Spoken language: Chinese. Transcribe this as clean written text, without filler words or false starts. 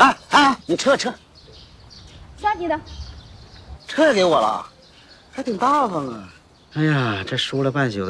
哎，你撤， 刷你的， 撤给我了，还挺大方啊。 哎呀，这输了半宿的。